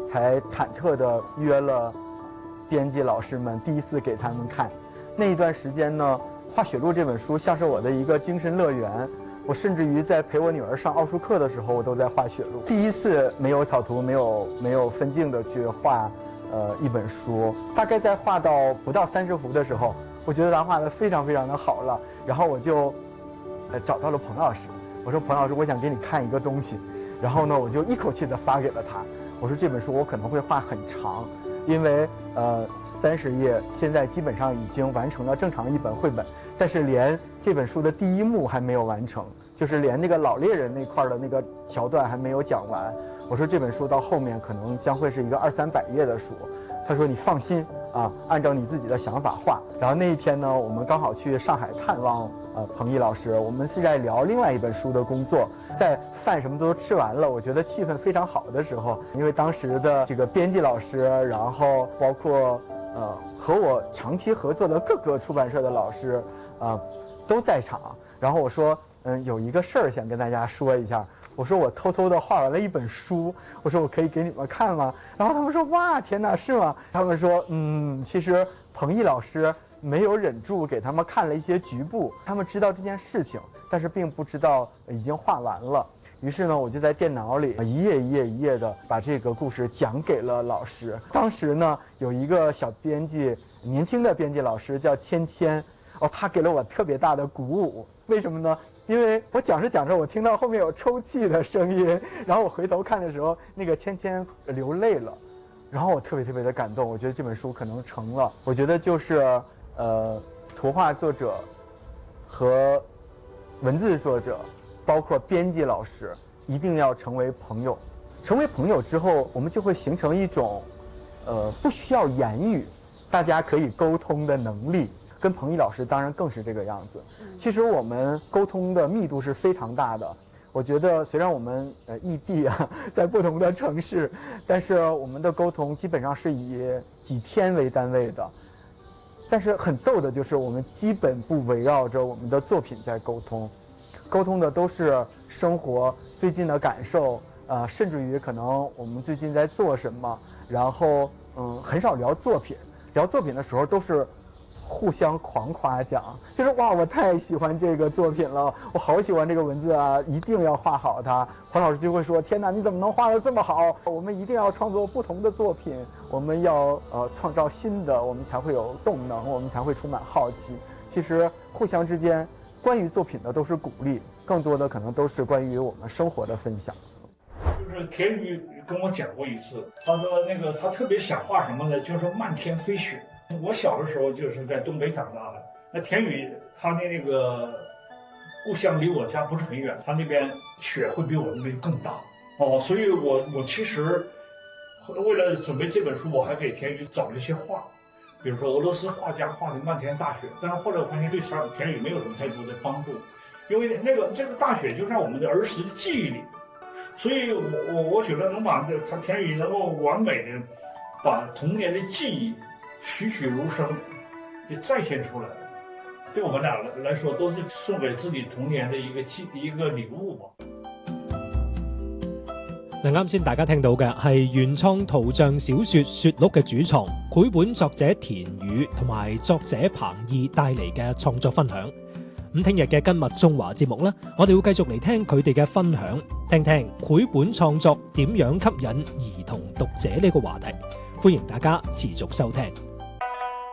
才忐忑地约了编辑老师们，第一次给他们看。那一段时间呢，画雪路这本书像是我的一个精神乐园。我甚至于在陪我女儿上奥数课的时候，我都在画雪路。第一次没有草图，没有分镜的去画一本书。大概在画到不到30幅的时候，我觉得他画得非常非常的好了。然后我就找到了彭老师，我说彭老师，我想给你看一个东西。然后呢，我就一口气的发给了他。我说这本书我可能会画很长，因为30页现在基本上已经完成了正常一本绘本，但是连这本书的第一幕还没有完成，就是连那个老猎人那块的那个桥段还没有讲完。我说这本书到后面可能将会是一个200-300页的书。他说你放心啊，按照你自己的想法画。然后那一天呢，我们刚好去上海探望彭毅老师，我们是在聊另外一本书的工作，在饭什么都吃完了，我觉得气氛非常好的时候，因为当时的这个编辑老师，然后包括和我长期合作的各个出版社的老师都在场。然后我说有一个事儿想跟大家说一下。我说我偷偷的画完了一本书，我说我可以给你们看吗？然后他们说哇天哪，是吗？他们说其实彭毅老师没有忍住给他们看了一些局部，他们知道这件事情，但是并不知道已经画完了。于是呢，我就在电脑里一页一页的把这个故事讲给了老师。当时呢，有一个小编辑，年轻的编辑老师叫芊芊，他给了我特别大的鼓舞。为什么呢？因为我讲着讲着，我听到后面有抽泣的声音，然后我回头看的时候，那个芊芊流泪了，然后我特别特别的感动。我觉得这本书可能成了。我觉得就是图画作者和文字作者，包括编辑老师，一定要成为朋友。成为朋友之后，我们就会形成一种不需要言语，大家可以沟通的能力。跟彭毅老师当然更是这个样子。其实我们沟通的密度是非常大的。我觉得虽然我们异地在不同的城市，但是我们的沟通基本上是以几天为单位的。但是很逗的就是我们基本不围绕着我们的作品在沟通，沟通的都是生活最近的感受，甚至于可能我们最近在做什么，然后很少聊作品。聊作品的时候都是互相狂夸奖，就是哇，我太喜欢这个作品了，我好喜欢这个文字啊，一定要画好它。黄老师就会说，天哪，你怎么能画得这么好？我们一定要创作不同的作品，我们要创造新的，我们才会有动能，我们才会充满好奇。其实互相之间关于作品的都是鼓励，更多的可能都是关于我们生活的分享。 就是田宇跟我讲过一次，他说那个他特别想画什么呢？就是漫天飞雪。我小的时候就是在东北长大的，那田宇他的那个故乡离我家不是很远，他那边雪会比我那边更大所以我其实为了准备这本书，我还给田宇找了一些画，比如说俄罗斯画家画的漫天大雪，但是后来我发现对田宇没有什么太多的帮助，因为这个大雪就在我们的儿时的记忆里，所以我觉得能把田宇能够完美的把童年的记忆栩栩如生就再现出来，对我们俩来说都是送给自己童年的一個禮物吧。 嗱，啱先大家聽到嘅係原創圖像小說《雪鹿》嘅主創繪本作者田宇同埋作者彭毅帶嚟嘅創作分享。咁聽日嘅今日中華節目呢，我哋會繼續嚟聽佢哋嘅分享，聽聽繪本創作點樣吸引兒童讀者呢個話題。歡迎大家持續收聽。